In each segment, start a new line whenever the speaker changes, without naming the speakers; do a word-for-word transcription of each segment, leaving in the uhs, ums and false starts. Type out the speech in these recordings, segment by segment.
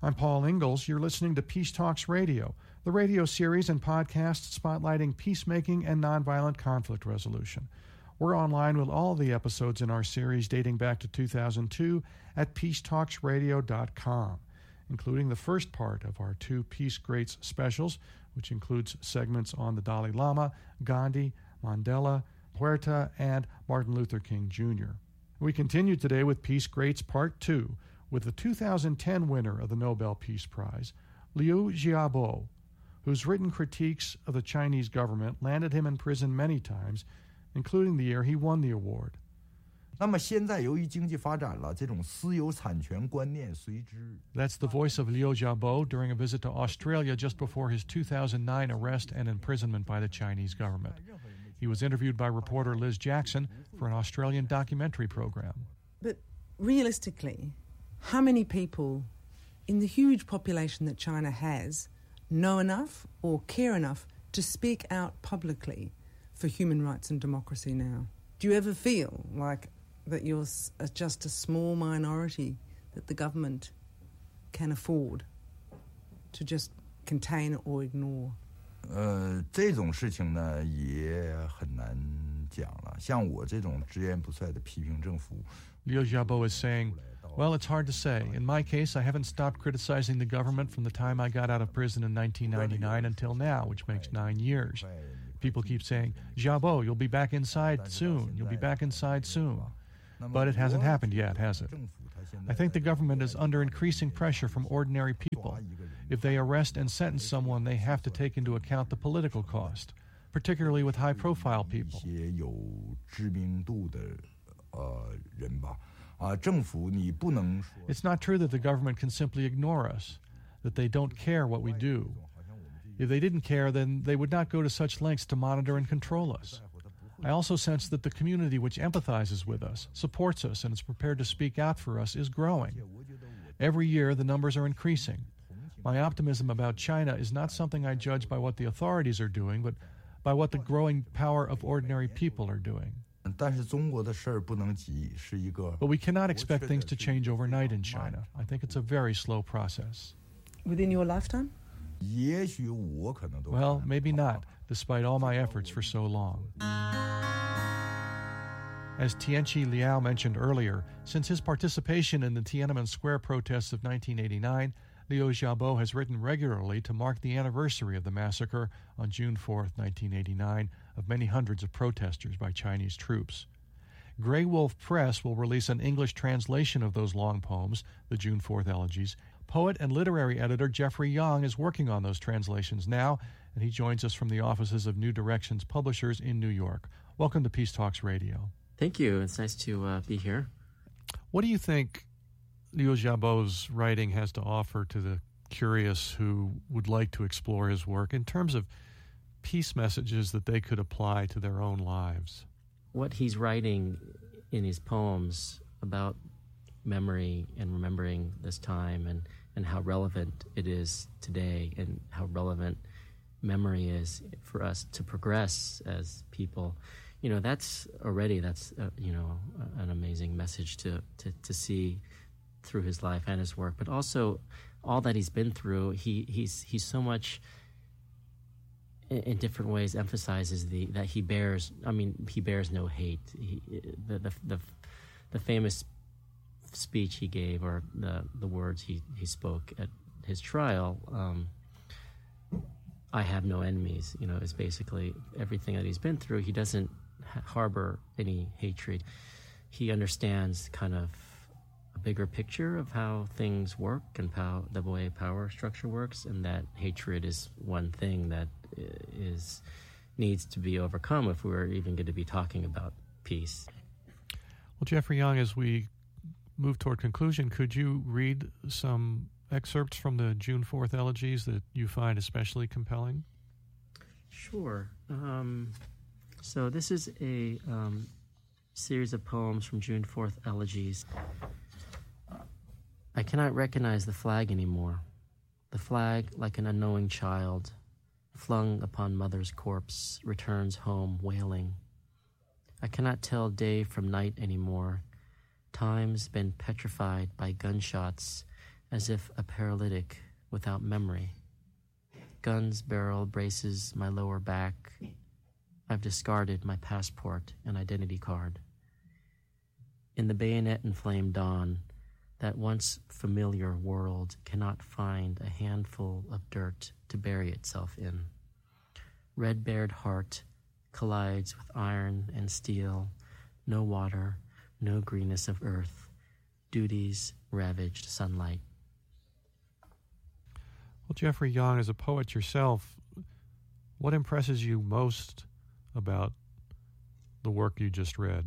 I'm Paul Ingalls. You're listening to Peace Talks Radio, the radio series and podcast spotlighting peacemaking and nonviolent conflict resolution. We're online with all the episodes in our series dating back to two thousand two at peace talks radio dot com, including the first part of our two Peace Greats specials, which includes segments on the Dalai Lama, Gandhi, Mandela, Huerta, and Martin Luther King Junior We continue today with Peace Greats Part two with the two thousand ten winner of the Nobel Peace Prize, Liu Xiaobo, whose written critiques of the Chinese government landed him in prison many times, including the year he won the award.
那么现在由于经济发展了，这种私有产权观念随之
That's the voice of Liu Xiaobo during a visit to Australia just before his two thousand nine arrest and imprisonment by the Chinese government. He was interviewed by reporter Liz Jackson for an Australian documentary program.
But realistically, how many people in the huge population that China has know enough or care enough to speak out publicly for human rights and democracy now? Do you ever feel like that you're just a small minority that the government can afford to just contain or ignore?
呃，这种事情呢也很难讲了。像我这种直言不讳的批评政府
Liu Xiaobo is saying, well, it's hard to say. In my case, I haven't stopped criticizing the government from the time I got out of prison in nineteen ninety-nine until now, which makes nine years. People keep saying, Xiaobo, you'll be back inside soon. You'll be back inside soon. But it hasn't happened yet, has it? I think the government is under increasing pressure from ordinary people. If they arrest and sentence someone, they have to take into account the political cost, particularly with high-profile people. It's not true that the government can simply ignore us, that they don't care what we do. If they didn't care, then they would not go to such lengths to monitor and control us. I also sense that the community which empathizes with us, supports us, and is prepared to speak out for us is growing. Every year, the numbers are increasing. My optimism about China is not something I judge by what the authorities are doing, but by what the growing power of ordinary people are doing. But we cannot expect things to change overnight in China. I think it's a very slow process.
Within your lifetime?
Well, maybe not, despite all my efforts for so long. As Tianqi Liao mentioned earlier, since his participation in the Tiananmen Square protests of nineteen eighty-nine, Liu Xiaobo has written regularly to mark the anniversary of the massacre on June fourth, nineteen eighty-nine, of many hundreds of protesters by Chinese troops. Grey Wolf Press will release an English translation of those long poems, the June fourth elegies. Poet and literary editor Jeffrey Young is working on those translations now, and he joins us from the offices of New Directions Publishers in New York. Welcome to Peace Talks Radio.
Thank you. It's nice to uh, be here.
What do you think Liu Xiaobo's writing has to offer to the curious who would like to explore his work in terms of peace messages that they could apply to their own lives?
What he's writing in his poems about memory and remembering this time and, and how relevant it is today and how relevant memory is for us to progress as people, you know, that's already, that's, uh, you know, an amazing message to, to, to see through his life and his work. But also all that he's been through, he he's he's so much in, in different ways emphasizes the that he bears, I mean, he bears no hate. He, the, the, the, the famous speech he gave, or the, the words he, he spoke at his trial, um, I have no enemies, you know, is basically everything that he's been through. He doesn't ha- harbor any hatred. He understands kind of a bigger picture of how things work and how the way power structure works, and that hatred is one thing that is needs to be overcome if we're even going to be talking about peace.
Well, Jeffrey Young, as we move toward conclusion, could you read some excerpts from the June fourth elegies that you find especially compelling?
Sure. Um, so this is a um, series of poems from June fourth elegies. I cannot recognize the flag anymore. The flag, like an unknowing child, flung upon mother's corpse, returns home wailing. I cannot tell day from night anymore. Time's been petrified by gunshots as if a paralytic without memory. Guns, barrel, braces, my lower back. I've discarded my passport and identity card. In the bayonet-inflamed dawn, that once familiar world cannot find a handful of dirt to bury itself in. Red-bared heart collides with iron and steel, no water, no greenness of earth, duty's ravaged sunlight.
Well, Jeffrey Young, as a poet yourself, what impresses you most about the work you just read?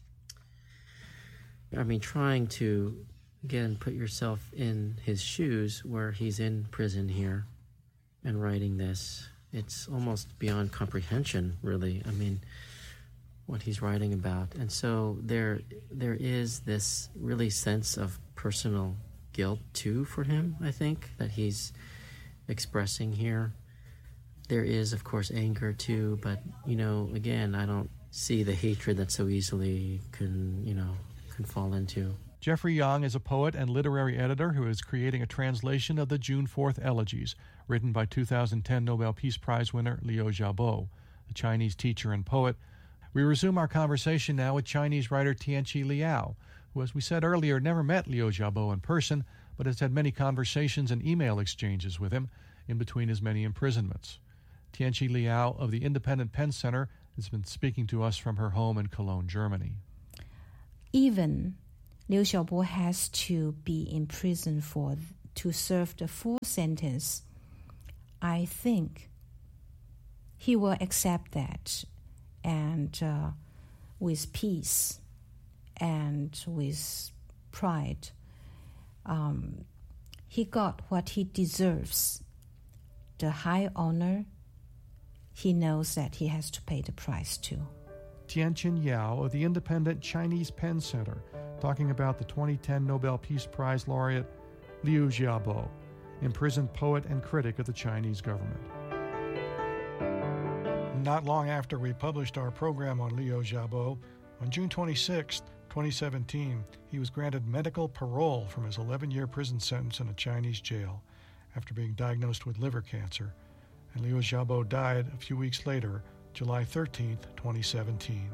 I mean, trying to, again, put yourself in his shoes where he's in prison here and writing this. It's almost beyond comprehension, really. I mean, what he's writing about. And so there, there is this really sense of personal guilt, too, for him, I think, that he's expressing here. There is, of course, anger, too, but, you know, again, I don't see the hatred that so easily can, you know, can fall into.
Jeffrey Young is a poet and literary editor who is creating a translation of the June fourth Elegies, written by two thousand ten Nobel Peace Prize winner Liu Xiaobo, a Chinese teacher and poet. We resume our conversation now with Chinese writer Tianqi Liao, who, as we said earlier, never met Liu Xiaobo in person, but has had many conversations and email exchanges with him in between his many imprisonments. Tianqi Liao of the Independent Pen Center has been speaking to us from her home in Cologne, Germany.
Even Liu Xiaobo has to be in prison for to serve the full sentence. I think he will accept that, and uh, with peace and with pride. Um, he got what he deserves, the high honor. He knows that he has to pay the price too.
Tianqin Yao of the Independent Chinese Pen Center, talking about the twenty ten Nobel Peace Prize laureate Liu Xiaobo, imprisoned poet and critic of the Chinese government. Not long after we published our program on Liu Xiaobo, on June twenty-sixth, twenty seventeen, he was granted medical parole from his eleven-year prison sentence in a Chinese jail after being diagnosed with liver cancer. And Liu Xiaobo died a few weeks later, July thirteenth, twenty seventeen.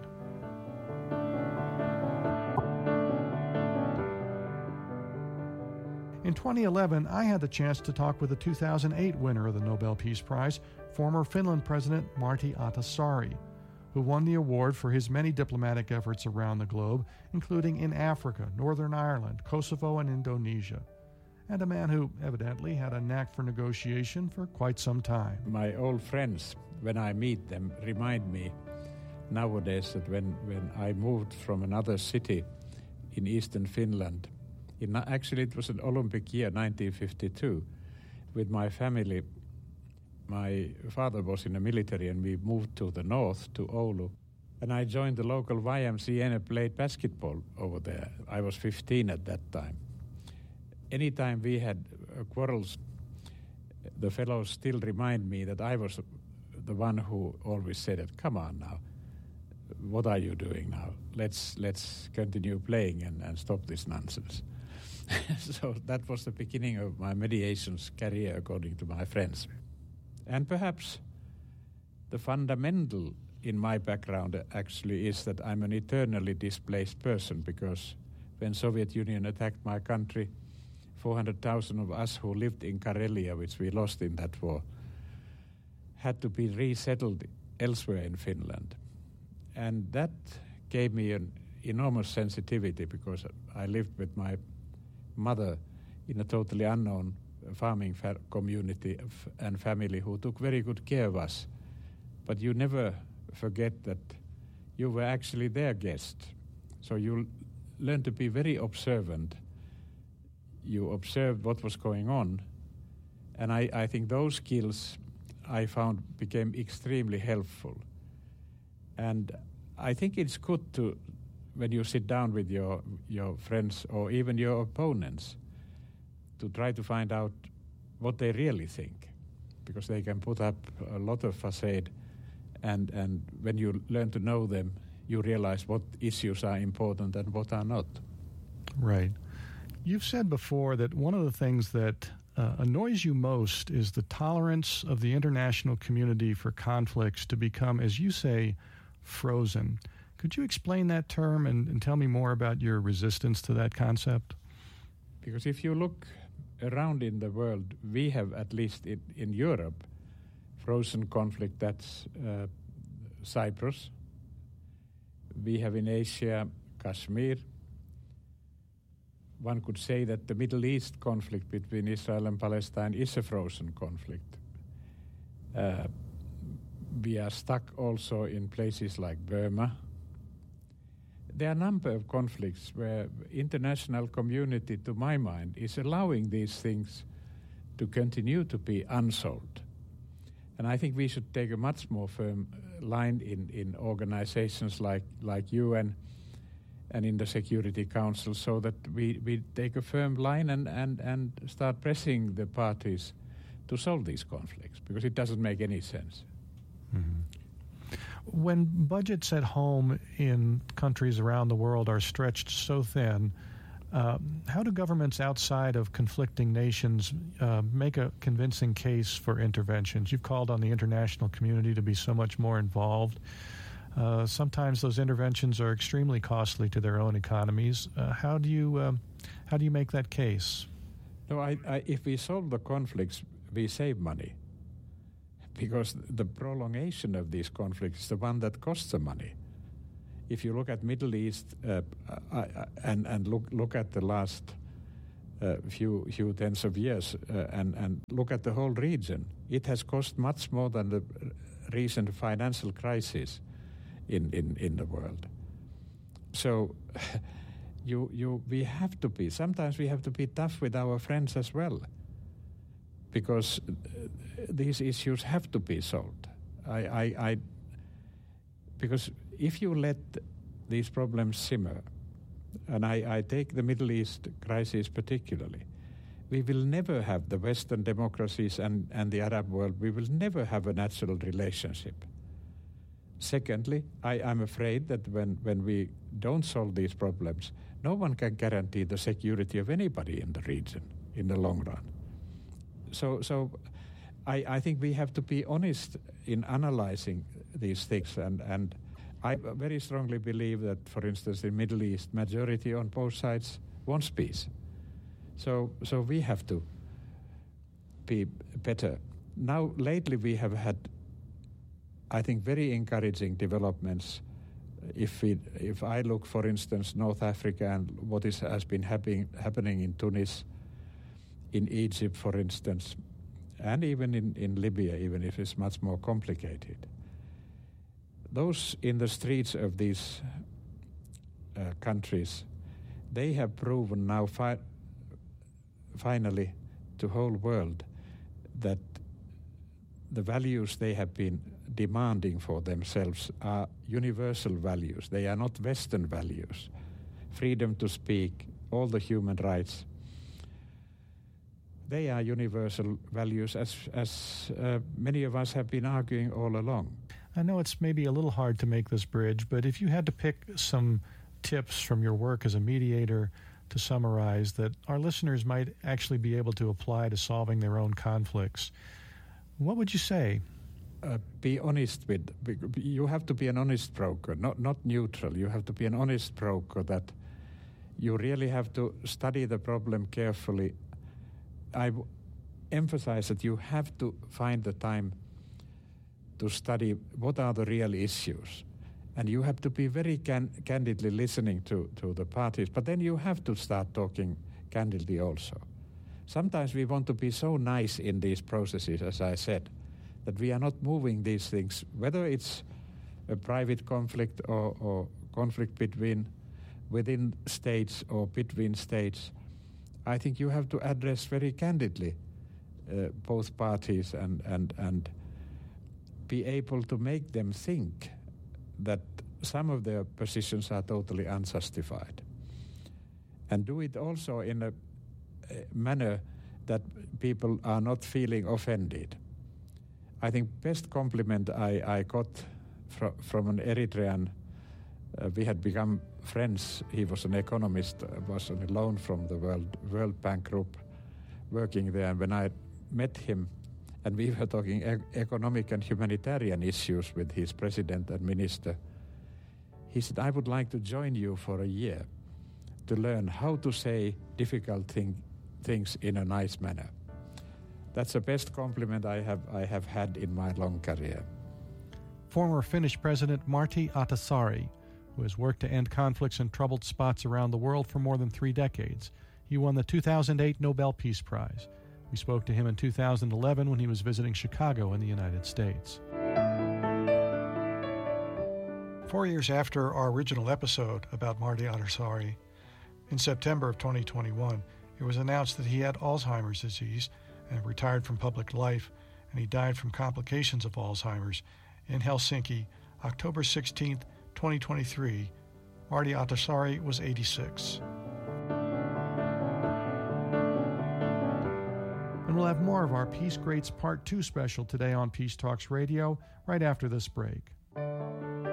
In twenty eleven, I had the chance to talk with the two thousand eight winner of the Nobel Peace Prize, former Finland President Martti Ahtisaari, who won the award for his many diplomatic efforts around the globe, including in Africa, Northern Ireland, Kosovo, and Indonesia, and a man who evidently had a knack for negotiation for quite some time.
My old friends, when I meet them, remind me nowadays that when, when I moved from another city in eastern Finland, in, actually it was an Olympic year, nineteen fifty-two, with my family. My father was in the military and we moved to the north, to Oulu. And I joined the local Y M C A and played basketball over there. I was fifteen at that time. Anytime we had uh, quarrels, the fellows still remind me that I was the one who always said that, come on now, what are you doing now? Let's let's continue playing and, and stop this nonsense. So that was the beginning of my mediations career, according to my friends. And perhaps the fundamental in my background actually is that I'm an eternally displaced person, because when Soviet Union attacked my country, four hundred thousand of us who lived in Karelia, which we lost in that war, had to be resettled elsewhere in Finland. And that gave me an enormous sensitivity, because I lived with my mother in a totally unknown farming fa- community of, and family who took very good care of us. But you never forget that you were actually their guest. So you learn to be very observant. You observed what was going on. And I, I think those skills I found became extremely helpful. And I think it's good to, when you sit down with your, your friends or even your opponents, to try to find out what they really think, because they can put up a lot of facade, and, and when you learn to know them, you realize what issues are important and what are not.
Right. You've said before that one of the things that uh, annoys you most is the tolerance of the international community for conflicts to become, as you say, frozen. Could you explain that term and, and tell me more about your resistance to that concept?
Because if you look around in the world, we have, at least in, in Europe, frozen conflict. That's uh, Cyprus. We have in Asia, Kashmir. One could say that the Middle East conflict between Israel and Palestine is a frozen conflict. Uh, we are stuck also in places like Burma. There are a number of conflicts where international community, to my mind, is allowing these things to continue to be unsolved. And I think we should take a much more firm line in, in organizations like, like U N and in the Security Council, so that we, we take a firm line and, and, and start pressing the parties to solve these conflicts, because it doesn't make any sense.
Mm-hmm. When budgets at home in countries around the world are stretched so thin, uh, how do governments outside of conflicting nations uh, make a convincing case for interventions? You've called on the international community to be so much more involved. Uh, sometimes those interventions are extremely costly to their own economies. Uh, how do you um, how do you make that case?
No, I, I, if we solve the conflicts, we save money, because the prolongation of these conflicts is the one that costs the money. If you look at Middle East uh, uh, and and look look at the last uh, few few tens of years uh, and and look at the whole region, it has cost much more than the recent financial crisis in, in, in the world. So you you we have to be, sometimes we have to be tough with our friends as well, because uh, these issues have to be solved. I, I, I because if you let these problems simmer, and I, I take the Middle East crisis particularly, we will never have the Western democracies and, and the Arab world, we will never have a natural relationship. Secondly, I am afraid that when, when we don't solve these problems, no one can guarantee the security of anybody in the region in the long run. So so I, I think we have to be honest in analyzing these things, and, and I very strongly believe that, for instance, in Middle East, majority on both sides wants peace. So so we have to be better. Now, lately we have had, I think, very encouraging developments. If we, if I look, for instance, North Africa and what is, has been happening, happening in Tunis, in Egypt, for instance, and even in, in Libya, even if it's much more complicated. Those in the streets of these uh, countries, they have proven now fi- finally to the whole world that the values they have been demanding for themselves are universal values. They are not Western values. Freedom to speak, all the human rights, they are universal values, as, as uh, many of us have been arguing all along.
I know it's maybe a little hard to make this bridge, but if you had to pick some tips from your work as a mediator to summarize that our listeners might actually be able to apply to solving their own conflicts, what would you say?
Uh, be honest with, you have to be an honest broker, not not neutral. You have to be an honest broker, that you really have to study the problem carefully. I w- emphasize that you have to find the time to study what are the real issues. And you have to be very can- candidly listening to, to the parties, but then you have to start talking candidly also. Sometimes we want to be so nice in these processes, as I said, that we are not moving these things, whether it's a private conflict or, or conflict between within states or between states. I think you have to address very candidly uh, both parties and, and, and be able to make them think that some of their positions are totally unjustified. And do it also in a, a manner that people are not feeling offended. I think best compliment I, I got fr- from an Eritrean, uh, we had become friends, he was an economist, was on a loan from the World, World Bank Group, working there. And when I met him, and we were talking e- economic and humanitarian issues with his president and minister, he said, I would like to join you for a year to learn how to say difficult thing, things in a nice manner. That's the best compliment I have, I have had in my long career.
Former Finnish President Martti Ahtisaari, who has worked to end conflicts in troubled spots around the world for more than three decades. He won the two thousand eight Nobel Peace Prize. We spoke to him in two thousand eleven when he was visiting Chicago in the United States. Four years after our original episode about Martti Ahtisaari, in September of twenty twenty-one, it was announced that he had Alzheimer's disease and retired from public life, and he died from complications of Alzheimer's in Helsinki, October sixteenth, twenty twenty-three. Martti Ahtisaari was eighty-six. And we'll have more of our Peace Greats Part two special today on Peace Talks Radio right after this break.